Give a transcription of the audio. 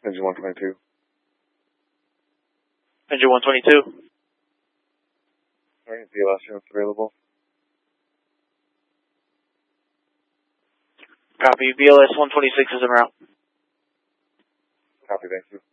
Engine 122. Engine 122. Alright, BLS units available. Copy. BLS 126 is en route. Copy, thank you.